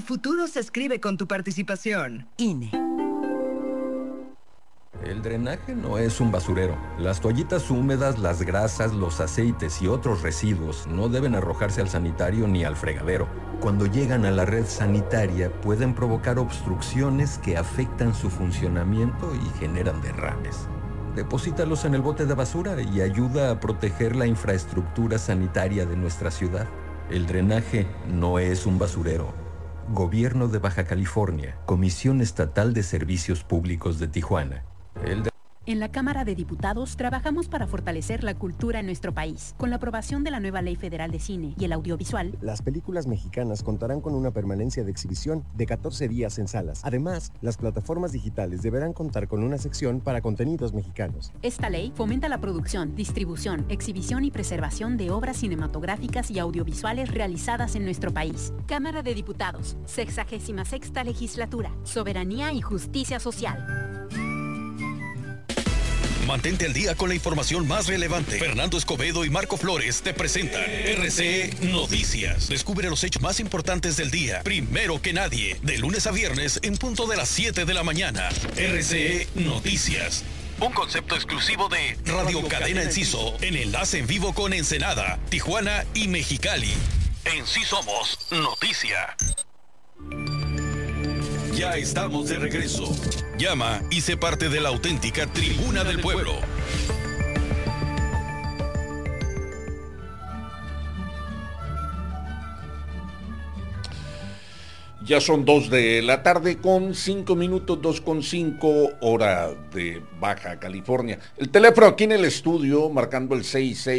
futuro se escribe con tu participación. INE. El drenaje no es un basurero. Las toallitas húmedas, las grasas, los aceites y otros residuos no deben arrojarse al sanitario ni al fregadero. Cuando llegan a la red sanitaria pueden provocar obstrucciones que afectan su funcionamiento y generan derrames. Deposítalos en el bote de basura y ayuda a proteger la infraestructura sanitaria de nuestra ciudad. El drenaje no es un basurero. Gobierno de Baja California, Comisión Estatal de Servicios Públicos de Tijuana. En la Cámara de Diputados trabajamos para fortalecer la cultura en nuestro país. Con la aprobación de la nueva Ley Federal de Cine y el Audiovisual, las películas mexicanas contarán con una permanencia de exhibición de 14 días en salas. Además, las plataformas digitales deberán contar con una sección para contenidos mexicanos. Esta ley fomenta la producción, distribución, exhibición y preservación de obras cinematográficas y audiovisuales realizadas en nuestro país. Cámara de Diputados, 66ª Legislatura, Soberanía y Justicia Social. Mantente al día con la información más relevante. Fernando Escobedo y Marco Flores te presentan RCE Noticias. Descubre los hechos más importantes del día, primero que nadie, de lunes a viernes en punto de las 7 de la mañana. RCE Noticias. Un concepto exclusivo de Radio Cadena Enciso, en enlace en vivo con Ensenada, Tijuana y Mexicali. En Sí Somos Noticia. Ya estamos de regreso. Llama y sé parte de la auténtica Tribuna del Pueblo. Ya son 2 de la tarde con 5 minutos, 2:05 hora de Baja California. El teléfono aquí en el estudio, marcando el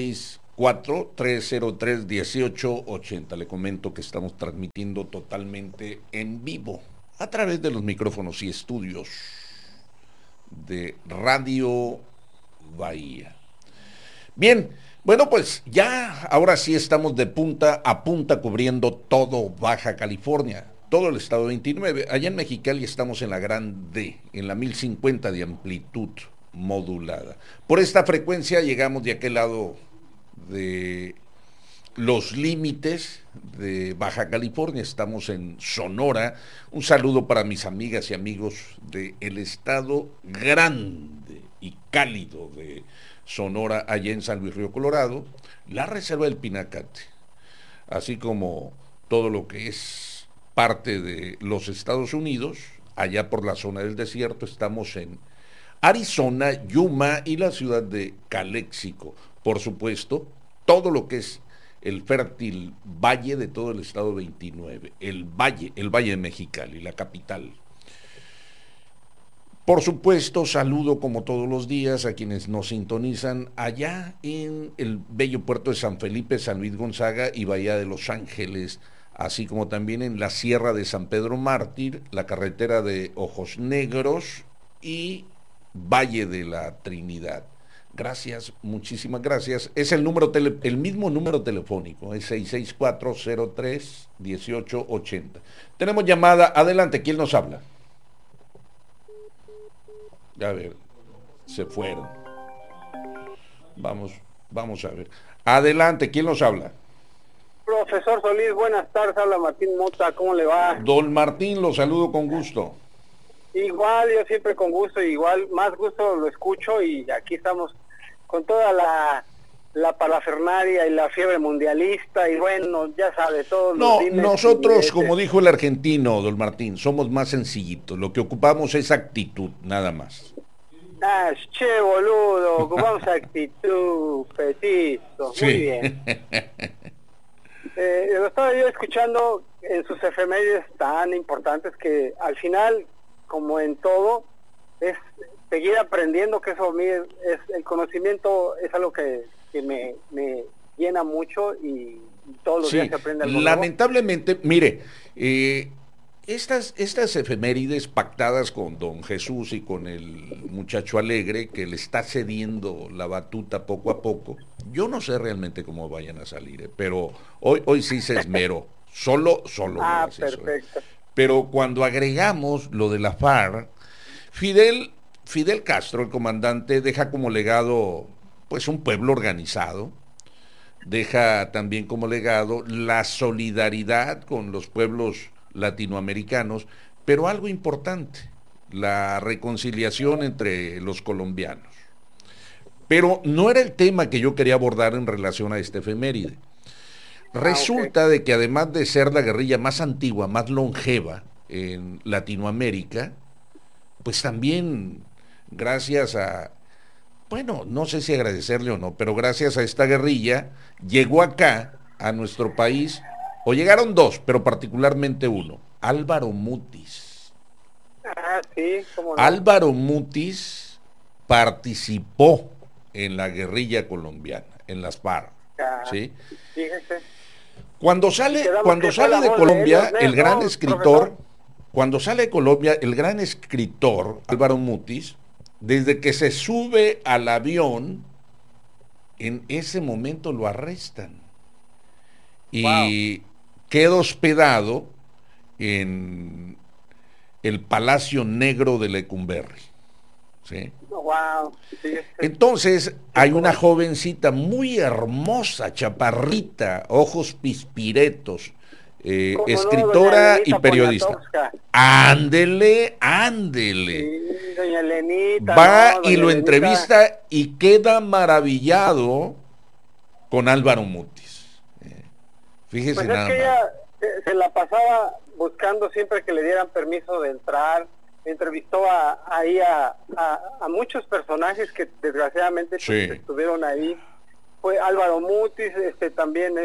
664-303-1880. Le comento que estamos transmitiendo totalmente en vivo a través de los micrófonos y estudios de Radio Bahía. Bien, bueno, pues ya ahora sí estamos de punta a punta cubriendo todo Baja California, todo el estado 29. Allá en Mexicali estamos en la Gran D, en la 1050 de amplitud modulada. Por esta frecuencia llegamos de aquel lado de los límites de Baja California, estamos en Sonora. Un saludo para mis amigas y amigos del estado grande y cálido de Sonora, allá en San Luis Río Colorado, la Reserva del Pinacate, así como todo lo que es parte de los Estados Unidos, allá por la zona del desierto. Estamos en Arizona, Yuma y la ciudad de Calexico. Por supuesto, todo lo que es el fértil valle de todo el estado 29, el valle de Mexicali, la capital. Por supuesto, saludo como todos los días a quienes nos sintonizan allá en el bello puerto de San Felipe, San Luis Gonzaga y Bahía de Los Ángeles, así como también en la Sierra de San Pedro Mártir, la carretera de Ojos Negros y Valle de la Trinidad. Gracias, muchísimas gracias. Es el mismo número telefónico, es 664-03-1880. Tenemos llamada, adelante, ¿quién nos habla? A ver, se fueron. Vamos a ver. Adelante, ¿quién nos habla? Profesor Solís, buenas tardes, habla Martín Mota, ¿cómo le va? Don Martín, lo saludo con gusto. Igual, yo siempre con gusto, igual, más gusto lo escucho y aquí estamos con toda la parafernalia y la fiebre mundialista y bueno, ya sabe, todos los dimes. Nosotros, como dijo el argentino, don Martín, somos más sencillitos, lo que ocupamos es actitud, nada más. Che, boludo, ocupamos actitud, petizo, sí. Muy bien. Lo estaba yo escuchando en sus efemérides tan importantes que al final, como en todo, es seguir aprendiendo, que eso a mí es el conocimiento, es algo que me llena mucho y todos los días se aprende algo nuevo. Lamentablemente, mire, estas efemérides pactadas con don Jesús y con el muchacho alegre que le está cediendo la batuta poco a poco, yo no sé realmente cómo vayan a salir, pero hoy sí se esmeró, solo perfecto. Eso. Pero cuando agregamos lo de la FARC, Fidel Castro, el comandante, deja como legado pues un pueblo organizado, deja también como legado la solidaridad con los pueblos latinoamericanos, pero algo importante, la reconciliación entre los colombianos. Pero no era el tema que yo quería abordar en relación a este efeméride. Resulta de que además de ser la guerrilla más antigua, más longeva en Latinoamérica, pues también gracias a, bueno, no sé si agradecerle o no, pero gracias a esta guerrilla llegó acá, a nuestro país, o llegaron dos, pero particularmente uno, Álvaro Mutis. Ah, sí, cómo no. Álvaro Mutis participó en la guerrilla colombiana, en las FARC, ¿sí? Fíjese. Cuando sale de Colombia, el gran escritor, cuando sale de Colombia, el gran escritor, Álvaro Mutis, desde que se sube al avión, en ese momento lo arrestan. Y queda hospedado en el Palacio Negro de Lecumberri. ¿Sí? Entonces hay una jovencita muy hermosa, chaparrita, ojos pispiretos, escritora y periodista. Ándele. Sí, doña Lenita, va y lo entrevista y queda maravillado con Álvaro Mutis. Fíjese pues nada es que más. ella se la pasaba buscando siempre que le dieran permiso de entrar. Entrevistó ahí a muchos personajes que desgraciadamente pues, estuvieron ahí. Fue Álvaro Mutis, también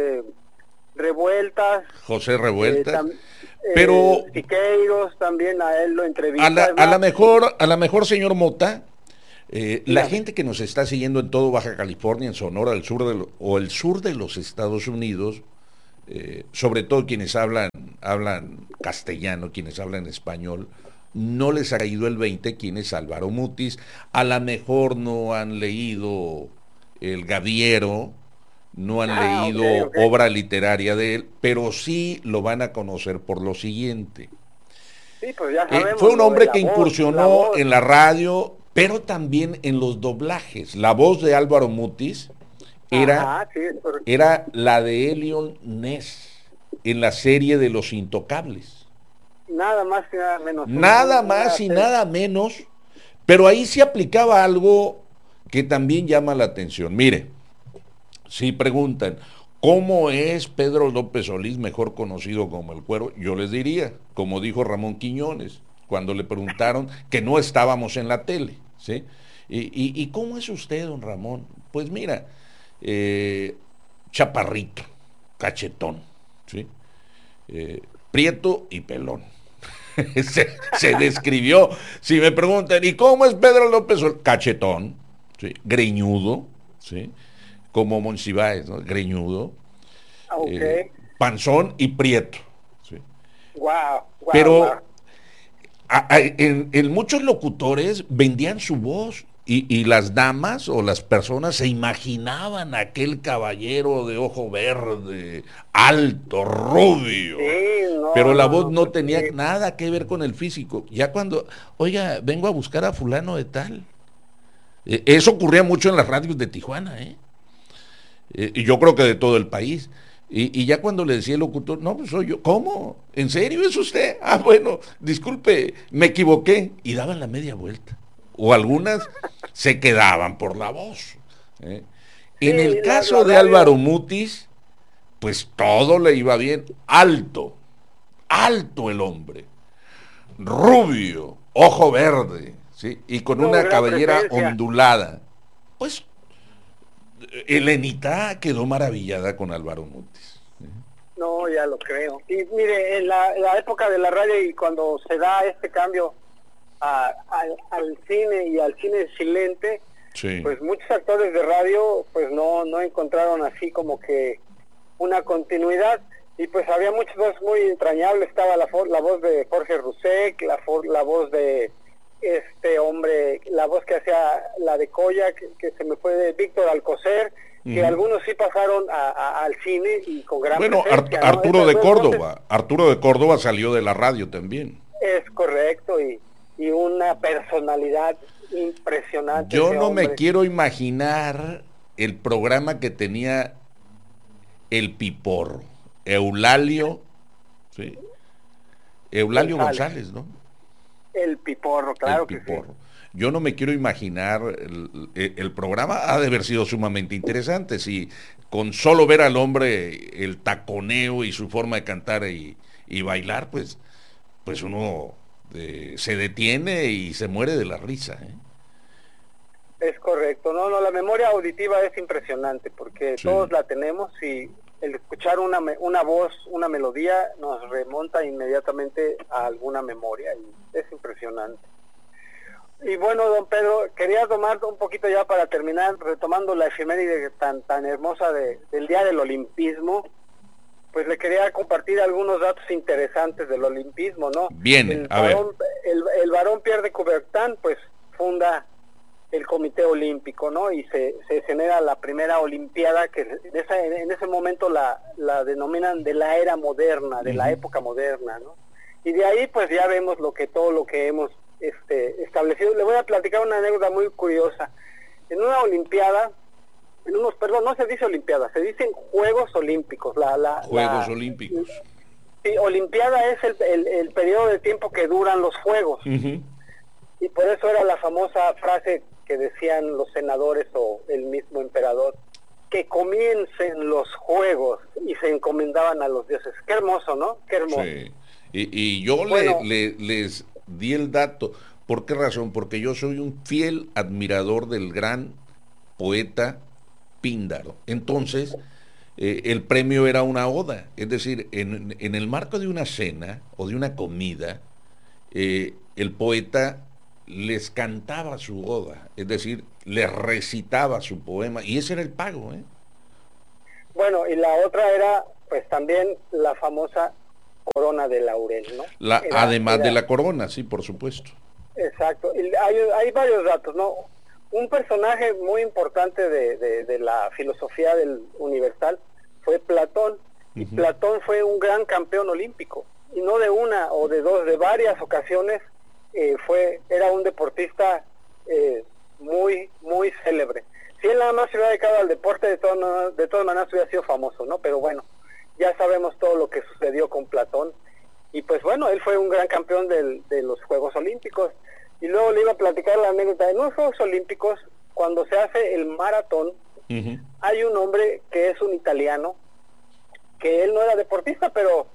Revueltas, José Revueltas, pero Siqueiros también a él lo entrevistó. A la mejor señor Mota, la gente que nos está siguiendo en todo Baja California, en Sonora, el sur de los Estados Unidos, sobre todo quienes hablan castellano, quienes hablan español, no les ha caído el 20 quién es Álvaro Mutis. A lo mejor no han leído El Gaviero, no han leído obra literaria de él, pero sí lo van a conocer por lo siguiente. Sí, pues ya sabemos, fue un hombre que incursionó en la radio, pero también en los doblajes. La voz de Álvaro Mutis era la de Elion Ness en la serie de Los Intocables. Nada más y nada menos. Nada más y nada menos, pero ahí se aplicaba algo que también llama la atención. Mire, si preguntan, ¿cómo es Pedro López Solís, mejor conocido como El Cuero? Yo les diría, como dijo Ramón Quiñones, cuando le preguntaron que no estábamos en la tele, ¿sí? ¿Y cómo es usted, don Ramón? Pues mira, chaparrito, cachetón, ¿sí? Prieto y pelón. se describió. Si me preguntan, ¿y cómo es Pedro López Solís? Cachetón, ¿sí? Greñudo, ¿sí? Como Monsiváis, ¿no? Greñudo, panzón y prieto, ¿sí? Pero en muchos locutores vendían su voz y las damas o las personas se imaginaban a aquel caballero de ojo verde, alto, rubio, pero la voz no tenía nada que ver con el físico. Ya cuando, oiga, vengo a buscar a fulano de tal, eso ocurría mucho en las radios de Tijuana, y yo creo que de todo el país. Y ya cuando le decía el locutor, no, pues soy yo. ¿Cómo? ¿En serio es usted? Ah, bueno, disculpe, me equivoqué. Y daban la media vuelta. O algunas se quedaban por la voz. En el caso de Álvaro Mutis, pues todo le iba bien. Alto el hombre. Rubio, ojo verde, ¿sí? Y con una cabellera ondulada. Pues Elenita quedó maravillada con Álvaro Mutis. No, ya lo creo. Y mire, en la época de la radio y cuando se da este cambio al cine y al cine silente, pues muchos actores de radio pues no encontraron así como que una continuidad, y pues había muchas voces muy entrañables. Estaba la voz de Jorge Rusek, la voz de hombre, la voz que hacía la de Coya, que se me fue, de Víctor Alcocer, que algunos sí pasaron al cine y con gran presencia, ¿no? Arturo de Córdoba salió de la radio también. Es correcto, y una personalidad impresionante. Yo no me quiero imaginar el programa que tenía el Piporro, Eulalio, ¿sí? Eulalio González, ¿no? El Piporro, claro el Piporro. Que sí. Yo no me quiero imaginar, el programa ha de haber sido sumamente interesante, si con solo ver al hombre el taconeo y su forma de cantar y bailar, pues uno se detiene y se muere de la risa, ¿eh? Es correcto, no, la memoria auditiva es impresionante, porque sí, todos la tenemos, y el escuchar una voz, una melodía, nos remonta inmediatamente a alguna memoria, y es impresionante. Y bueno, don Pedro, quería tomar un poquito ya para terminar, retomando la efeméride tan hermosa del Día del Olimpismo, pues le quería compartir algunos datos interesantes del olimpismo, ¿no? Bien, el varón Pierre de Coubertin, pues funda el Comité Olímpico, ¿no? Y se genera la primera Olimpiada, que en ese momento la denominan de la era moderna, de la época moderna, ¿no? Y de ahí pues ya vemos todo lo que hemos establecido. Le voy a platicar una anécdota muy curiosa. En una Olimpiada, no se dice Olimpiada, se dicen Juegos Olímpicos. Juegos Olímpicos. Sí, Olimpiada es el periodo de tiempo que duran los Juegos. Y por eso era la famosa frase que decían los senadores o el mismo emperador: que comiencen los Juegos, y se encomendaban a los dioses. Qué hermoso, ¿no? Qué hermoso. Sí. Y yo les di el dato. ¿Por qué razón? Porque yo soy un fiel admirador del gran poeta Píndaro. Entonces, el premio era una oda. Es decir, en el marco de una cena o de una comida, el poeta les cantaba su oda, es decir, les recitaba su poema, y ese era el pago, ¿eh? Bueno, y la otra era, pues también la famosa corona de laurel, ¿no? Además de la corona, sí, por supuesto. Exacto. Y hay varios datos, ¿no? Un personaje muy importante de la filosofía del universal fue Platón. Y Platón fue un gran campeón olímpico, y no de una o de dos, de varias ocasiones. Era un deportista muy célebre. Si él nada más se hubiera dedicado al deporte, de todas maneras hubiera sido famoso, ¿no? Pero bueno, ya sabemos todo lo que sucedió con Platón, y pues bueno, él fue un gran campeón de los Juegos Olímpicos. Y luego le iba a platicar la anécdota. En los Juegos Olímpicos, cuando se hace el maratón, hay un hombre que es un italiano, que él no era deportista, pero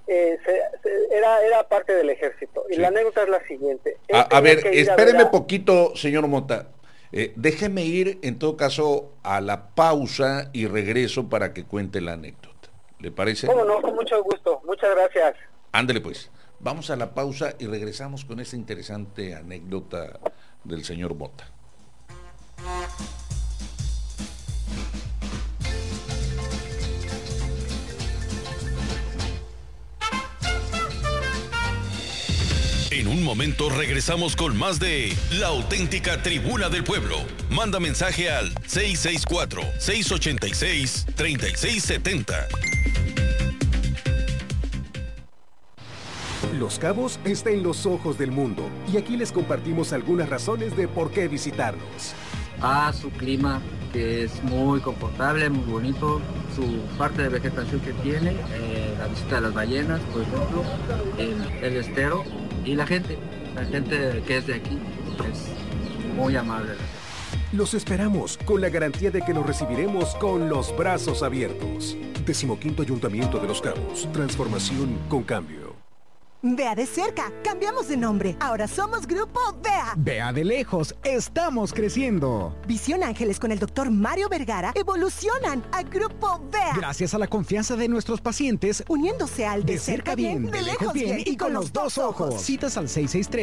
era parte del ejército. Y sí, la anécdota es la siguiente. A ver, espéreme poquito, señor Mota. Déjeme ir, en todo caso, a la pausa y regreso para que cuente la anécdota. ¿Le parece? Cómo no, con mucho gusto. Muchas gracias. Ándele pues. Vamos a la pausa y regresamos con esta interesante anécdota del señor Mota. En un momento regresamos con más de La Auténtica Tribuna del Pueblo. Manda mensaje al 664-686-3670. Los Cabos está en los ojos del mundo, y aquí les compartimos algunas razones de por qué visitarnos. Su clima, que es muy confortable, muy bonito, su parte de vegetación que tiene, la visita de las ballenas, por ejemplo, el estero, y la gente que es de aquí es muy amable. Los esperamos con la garantía de que los recibiremos con los brazos abiertos. 15º Ayuntamiento de Los Cabos. Transformación con cambio. Vea de cerca, cambiamos de nombre. Ahora somos Grupo Vea. Vea de lejos, estamos creciendo. Visión Ángeles con el Dr. Mario Vergara evolucionan a Grupo Vea. Gracias a la confianza de nuestros pacientes, uniéndose al de cerca bien, de lejos bien y con los dos ojos. Citas al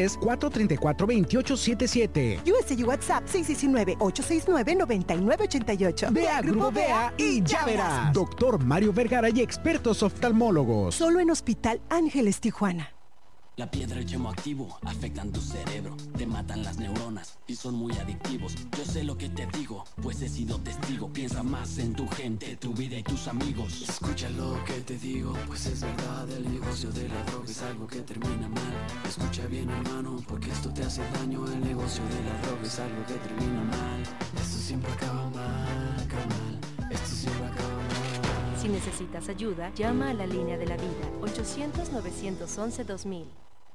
663-434-2877. USA y WhatsApp 619-869-9988. Vea Grupo Vea y ya verás. Dr. Mario Vergara y expertos oftalmólogos. Solo en Hospital Ángeles Tijuana. La piedra y el yemo activo afectan tu cerebro, te matan las neuronas y son muy adictivos. Yo sé lo que te digo, pues he sido testigo. Piensa más en tu gente, tu vida y tus amigos. Escucha lo que te digo, pues es verdad. El negocio de la droga es algo que termina mal. Escucha bien, hermano, porque esto te hace daño. El negocio de la droga es algo que termina mal. Esto siempre acaba mal, acaba mal. Esto siempre acaba mal. Si necesitas ayuda, llama a la línea de la vida, 800-911-2000.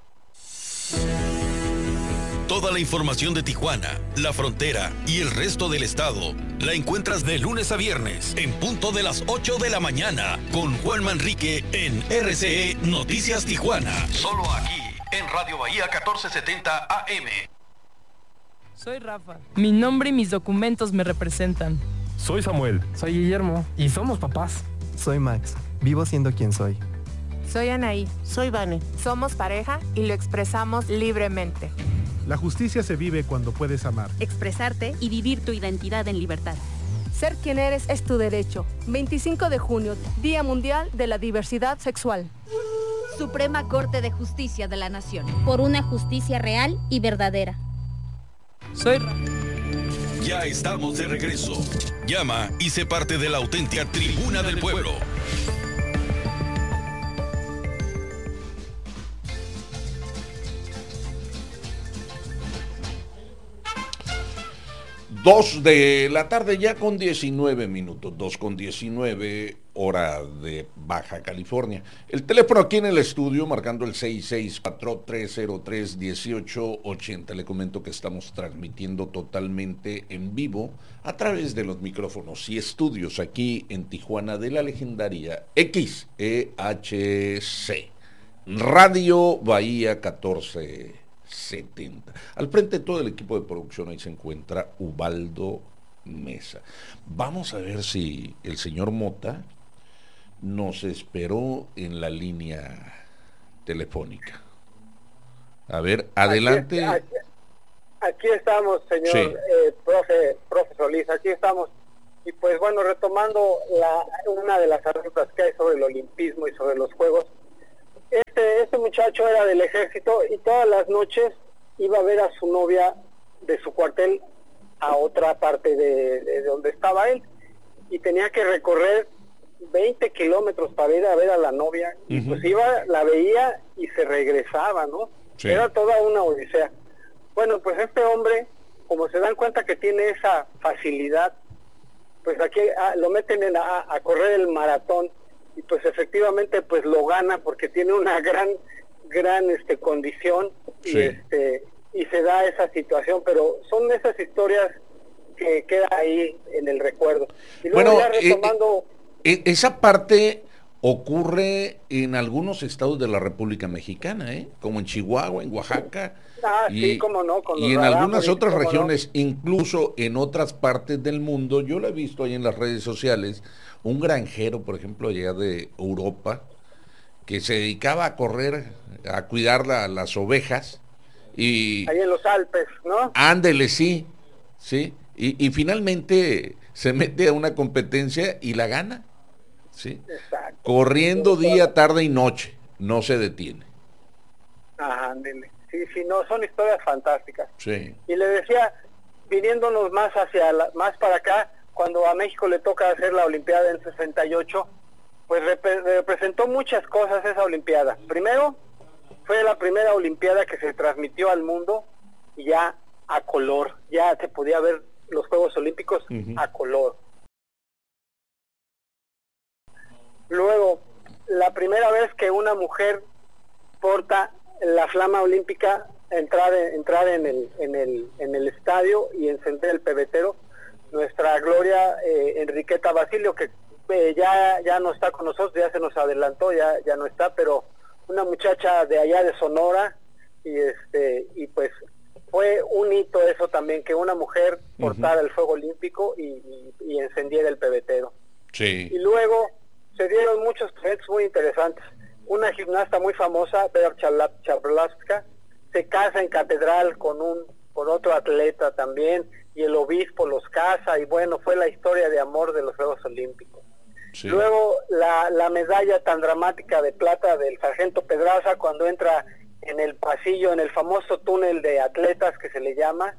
Toda la información de Tijuana, la frontera y el resto del estado la encuentras de lunes a viernes en punto de las 8 de la mañana con Juan Manrique en RCE Noticias Tijuana. Solo aquí en Radio Bahía 1470 AM. Soy Rafa. Mi nombre y mis documentos me representan. Soy Samuel. Soy Guillermo. Y somos papás. Soy Max. Vivo siendo quien soy. Soy Anaí. Soy Vane. Somos pareja y lo expresamos libremente. La justicia se vive cuando puedes amar, expresarte y vivir tu identidad en libertad. Ser quien eres es tu derecho. 25 de junio, Día Mundial de la Diversidad Sexual. Suprema Corte de Justicia de la Nación. Por una justicia real y verdadera. Soy Ya estamos de regreso. Llama y sé parte de la auténtica Tribuna del Pueblo. Dos de la tarde ya con 19 minutos, 2:19, hora de Baja California. El teléfono aquí en el estudio, marcando el 664-303-1880. Le comento que estamos transmitiendo totalmente en vivo a través de los micrófonos y estudios aquí en Tijuana de la legendaria XEHC, Radio Bahía 1470. Al frente de todo el equipo de producción ahí se encuentra Ubaldo Mesa. Vamos a ver si el señor Mota nos esperó en la línea telefónica. A ver, adelante. Aquí estamos, señor, sí. Profe Solís, aquí estamos. Y pues bueno, retomando una de las anécdotas que hay sobre el olimpismo y sobre los Juegos. Este muchacho era del ejército y todas las noches iba a ver a su novia de su cuartel a otra parte de donde estaba él, y tenía que recorrer 20 kilómetros para ir a ver a la novia, y pues iba, la veía y se regresaba, ¿no? Sí. Era toda una odisea. Bueno, pues este hombre, como se dan cuenta que tiene esa facilidad, pues aquí lo meten a correr el maratón, y pues efectivamente pues lo gana porque tiene una gran condición, sí. Y se da esa situación, pero son esas historias que quedan ahí en el recuerdo. Y luego bueno, ya retomando... esa parte ocurre en algunos estados de la República Mexicana, como en Chihuahua, en Oaxaca, sí, cómo no, con y en algunas otras regiones, no. Incluso en otras partes del mundo. Yo lo he visto ahí en las redes sociales, un granjero, por ejemplo, allá de Europa, que se dedicaba a correr, a cuidar las ovejas, y ahí en los Alpes, ¿no? Ándele, sí, y finalmente se mete a una competencia y la gana, sí. Exacto. Corriendo día, tarde y noche, no se detiene. Ajá, ándele. Sí, no, son historias fantásticas. Sí. Y le decía, viniéndonos más más para acá, cuando a México le toca hacer la Olimpiada en 68, pues representó muchas cosas esa Olimpiada. Primero, fue la primera Olimpiada que se transmitió al mundo ya a color, ya se podía ver los Juegos Olímpicos a color. Luego, la primera vez que una mujer porta la flama olímpica, entrar en el estadio y encender el pebetero, nuestra Gloria Enriqueta Basilio, que ya no está con nosotros, ya se nos adelantó, ya no está, pero una muchacha de allá de Sonora, y pues fue un hito eso también, que una mujer portara el fuego olímpico y encendiera el pebetero. Sí. Y luego se dieron muchos eventos muy interesantes. Una gimnasta muy famosa, Vera Chaplavska, se casa en catedral con otro atleta también, y el obispo los casa, y bueno, fue la historia de amor de los Juegos Olímpicos. Sí. Luego la medalla tan dramática de plata del sargento Pedraza cuando entra en el pasillo, en el famoso túnel de atletas que se le llama,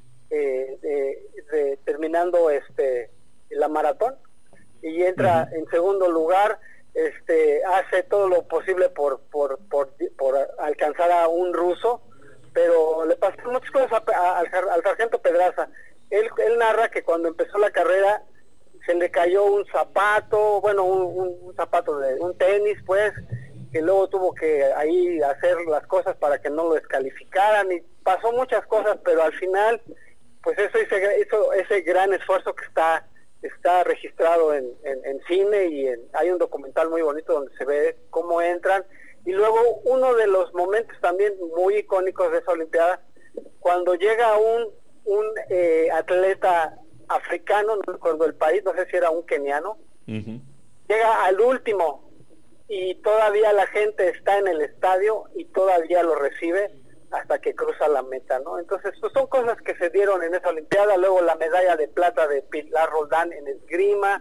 terminando la maratón, y entra en segundo lugar, hace todo lo posible por alcanzar a un ruso, pero le pasaron muchas cosas al sargento Pedraza. Él narra que cuando empezó la carrera se le cayó un zapato, bueno, un zapato de un tenis, pues, que luego tuvo que ahí hacer las cosas para que no lo descalificaran, y pasó muchas cosas, pero al final, pues eso hizo ese gran esfuerzo que está registrado en cine, y hay un documental muy bonito donde se ve cómo entran. Y luego uno de los momentos también muy icónicos de esa Olimpiada, cuando llega un atleta africano, no recuerdo el país, no sé si era un keniano, llega al último y todavía la gente está en el estadio y todavía lo recibe hasta que cruza la meta, ¿no? Entonces, pues son cosas que se dieron en esa Olimpiada. Luego la medalla de plata de Pilar Roldán en esgrima,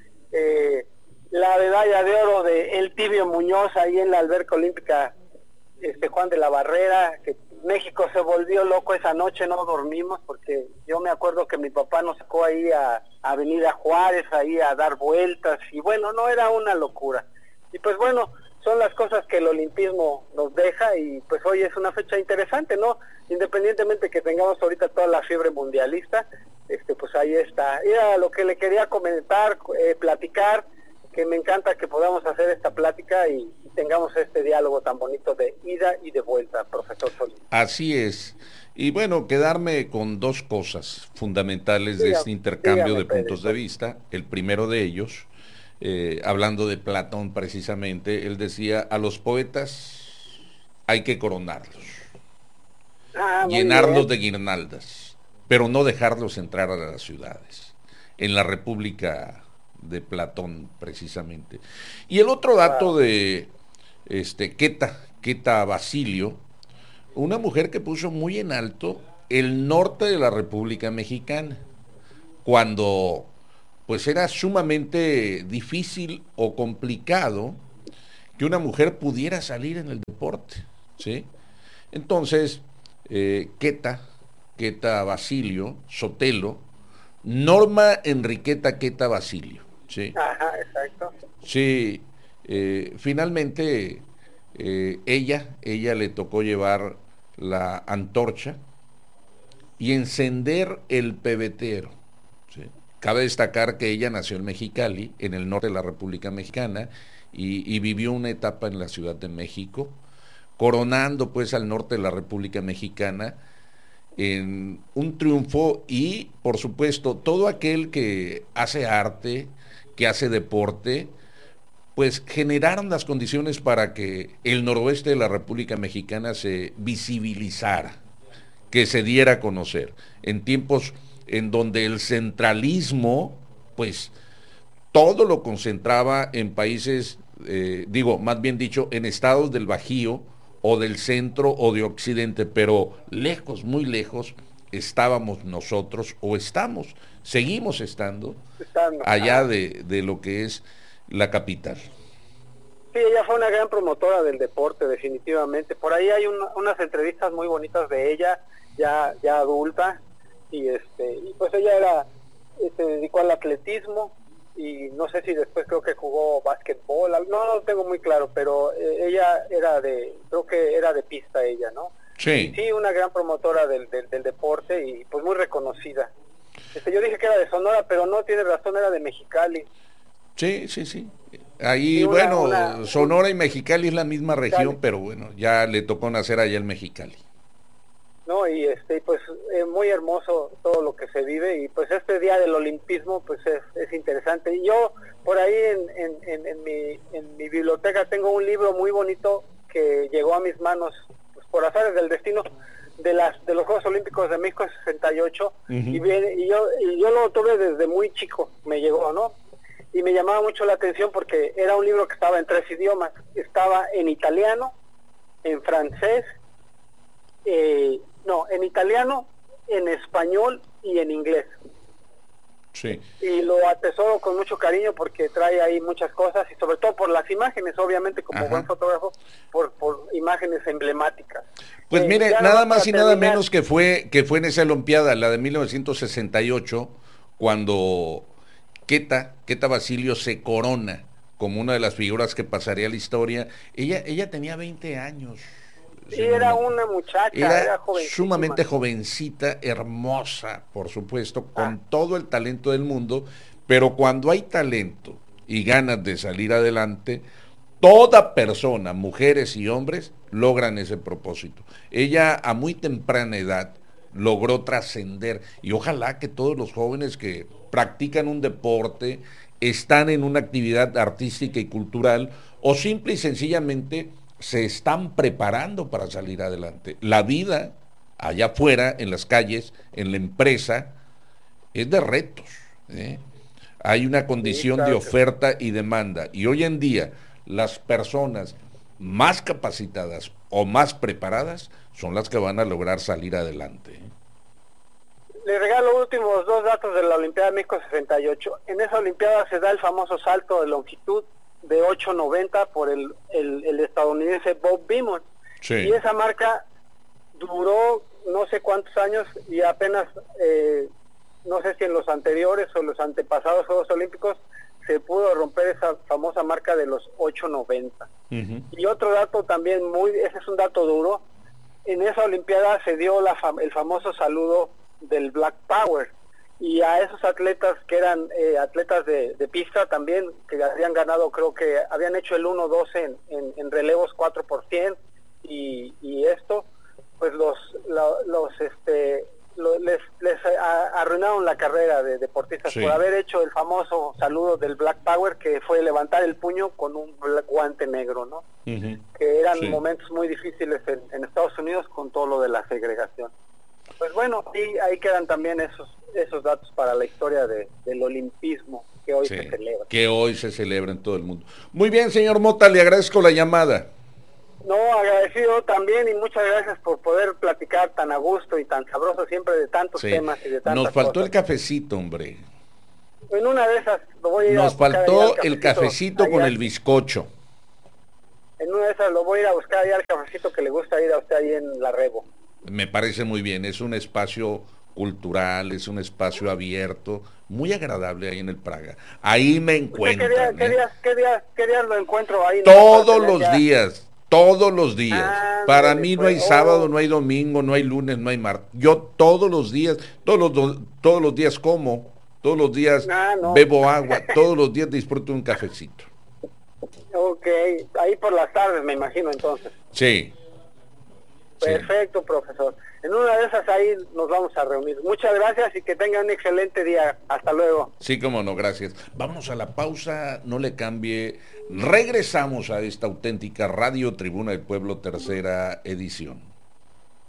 la medalla de oro de El Tibio Muñoz ahí en la alberca olímpica Juan de la Barrera, que México se volvió loco esa noche, no dormimos, porque yo me acuerdo que mi papá nos sacó ahí a Avenida Juárez, ahí a dar vueltas, y bueno, no, era una locura. Y pues bueno, son las cosas que el olimpismo nos deja, y pues hoy es una fecha interesante, ¿no? Independientemente que tengamos ahorita toda la fiebre mundialista, pues ahí está. Era lo que le quería comentar, platicar, que me encanta que podamos hacer esta plática y tengamos este diálogo tan bonito de ida y de vuelta, profesor Solís. Así es. Y bueno, quedarme con dos cosas fundamentales de este intercambio de puntos de vista. El primero de ellos, hablando de Platón precisamente, él decía, a los poetas hay que coronarlos, llenarlos de guirnaldas, pero no dejarlos entrar a las ciudades. En la República de Platón precisamente. Y el otro dato de Queta Basilio, una mujer que puso muy en alto el norte de la República Mexicana, cuando pues era sumamente difícil o complicado que una mujer pudiera salir en el deporte, ¿sí? Entonces, Queta Basilio Sotelo, Norma Enriqueta Queta Basilio, ¿sí? Ajá, exacto. Sí, finalmente ella le tocó llevar la antorcha y encender el pebetero, ¿sí? Cabe destacar que ella nació en Mexicali, en el norte de la República Mexicana, y vivió una etapa en la Ciudad de México, coronando pues al norte de la República Mexicana en un triunfo. Y por supuesto todo aquel que hace arte, que hace deporte, pues generaron las condiciones para que el noroeste de la República Mexicana se visibilizara, que se diera a conocer, en tiempos en donde el centralismo, pues todo lo concentraba en países, más bien dicho, en estados del Bajío, o del centro o de occidente, pero lejos, muy lejos, estábamos nosotros, o seguimos estando allá de lo que es la capital. Sí, ella fue una gran promotora del deporte, definitivamente. Por ahí hay unas entrevistas muy bonitas de ella, ya adulta, y pues ella se dedicó al atletismo, y no sé si después creo que jugó básquetbol, no lo tengo muy claro, pero ella creo que era de pista ella, ¿no? Sí. Sí, una gran promotora del deporte, y pues muy reconocida. Yo dije que era de Sonora, pero no, tiene razón, era de Mexicali. Sí. Ahí, Sonora y Mexicali es la misma región, pero bueno, ya le tocó nacer allá en Mexicali. No, y pues muy hermoso todo lo que se vive, y pues este día del olimpismo pues es interesante. Y yo por ahí en mi biblioteca tengo un libro muy bonito que llegó a mis manos pues por azares del destino, de los Juegos Olímpicos de México 68, y yo lo tuve desde muy chico, me llegó, ¿no? Y me llamaba mucho la atención porque era un libro que estaba en 3 idiomas, estaba en italiano, en francés, en italiano, en español y en inglés. Sí. Y lo atesoro con mucho cariño porque trae ahí muchas cosas, y sobre todo por las imágenes, obviamente, como buen fotógrafo, por imágenes emblemáticas. Pues mire, nada más y nada menos que fue en esa Olimpiada, la de 1968, cuando Queta Basilio se corona como una de las figuras que pasaría a la historia. Ella tenía 20 años. Sí, era una muchacha, era sumamente jovencita, hermosa, por supuesto, con todo el talento del mundo, Pero cuando hay talento y ganas de salir adelante, toda persona, mujeres y hombres, logran ese propósito. Ella a muy temprana edad logró trascender, y ojalá que todos los jóvenes que practican un deporte, están en una actividad artística y cultural, o simple y sencillamente se están preparando para salir adelante. La vida allá afuera, en las calles, en la empresa, es de retos, ¿eh? Hay una condición de oferta y demanda, y hoy en día las personas más capacitadas o más preparadas son las que van a lograr salir adelante. Le regalo los últimos 2 datos de la Olimpiada de México 68. En esa Olimpiada se da el famoso salto de longitud de 8.90 por el estadounidense Bob Beamon. Sí. Y esa marca duró no sé cuántos años y apenas, no sé si en los anteriores o los antepasados Juegos Olímpicos, se pudo romper esa famosa marca de los 8.90. Y otro dato también ese es un dato duro, en esa Olimpiada se dio el famoso saludo del Black Power, y a esos atletas que eran atletas de pista también, que habían ganado, creo que habían hecho el 1-2 en relevos 4%, y esto, pues les arruinaron la carrera de deportistas, sí, por haber hecho el famoso saludo del Black Power, que fue levantar el puño con un guante negro, ¿no? Que eran, sí, momentos muy difíciles en Estados Unidos con todo lo de la segregación. Pues bueno, ahí quedan también esos datos para la historia del olimpismo que hoy, sí, se celebra. Que hoy se celebra en todo el mundo. Muy bien, señor Mota, le agradezco la llamada. No, agradecido también, y muchas gracias por poder platicar tan a gusto y tan sabroso siempre de tantos, sí, temas y de tantas Nos faltó cosas. El cafecito, hombre. En una de esas lo voy a ir Nos a buscar. Faltó el cafecito con el bizcocho. En una de esas lo voy a ir a buscar allá, el cafecito que le gusta ir a usted ahí en La Rebo. Me parece muy bien, es un espacio cultural, es un espacio abierto, muy agradable ahí en el Praga. Ahí me encuentro. ¿Qué días lo encuentro ahí? Todos los días. Todos los días. Para mí no hay sábado, no hay domingo, no hay lunes, no hay martes. Yo todos los días como, todos los días bebo agua, todos los días disfruto un cafecito. Ok, ahí por las tardes me imagino entonces. Sí. Perfecto, sí, profesor. En una de esas ahí nos vamos a reunir. Muchas gracias y que tengan un excelente día. Hasta luego. Sí, cómo no, gracias. Vamos a la pausa, no le cambie. Regresamos a esta auténtica Radio Tribuna del Pueblo, tercera edición.